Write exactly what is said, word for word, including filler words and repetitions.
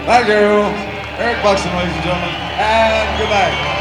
Thank you. Eric Buxton, ladies and gentlemen. And goodbye.